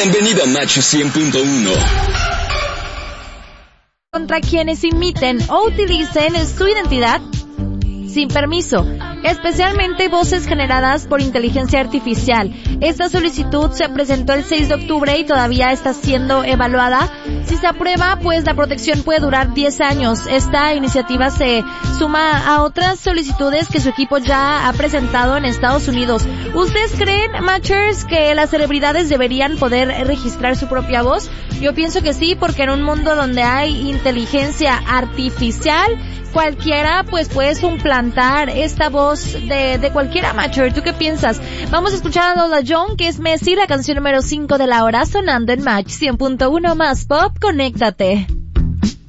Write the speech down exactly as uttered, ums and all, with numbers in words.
Bienvenido a Match cien punto uno. Contra quienes imiten o utilicen su identidad sin permiso, especialmente voces generadas por inteligencia artificial. Esta solicitud se presentó el seis de octubre y todavía está siendo evaluada. Si se aprueba, pues la protección puede durar diez años. Esta iniciativa se suma a otras solicitudes que su equipo ya ha presentado en Estados Unidos. ¿Ustedes creen, Matchers, que las celebridades deberían poder registrar su propia voz? Yo pienso que sí, porque en un mundo donde hay inteligencia artificial, cualquiera pues puede suplantar esta voz de, de cualquiera, Matcher. ¿Tú qué piensas? Vamos a escuchar a Lola John, que es Messi, la canción número cinco de la hora, sonando en Match cien punto uno más pop. Conéctate.